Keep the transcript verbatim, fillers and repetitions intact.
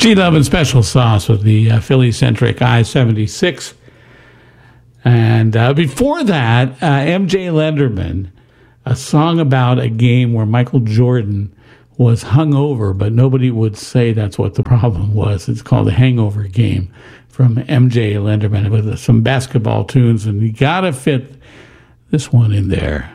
G-Love and Special Sauce with the uh, Philly-centric I seventy-six. And uh, before that, uh, M J Lenderman, a song about a game where Michael Jordan was hungover, but nobody would say that's what the problem was. It's called the Hangover Game from M J Lenderman with some basketball tunes, and you got to fit this one in there.